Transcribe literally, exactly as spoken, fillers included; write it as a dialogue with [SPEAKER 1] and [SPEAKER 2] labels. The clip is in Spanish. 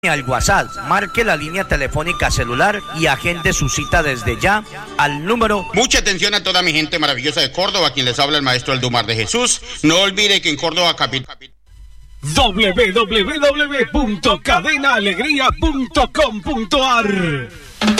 [SPEAKER 1] Al WhatsApp, marque la línea telefónica celular y agende su cita desde ya al número.
[SPEAKER 2] Mucha atención a toda mi gente maravillosa de Córdoba, a quien les habla el maestro Eldumar de Jesús. No olvide que en Córdoba capital
[SPEAKER 3] doble u doble u doble u punto cadena alegría punto com punto a r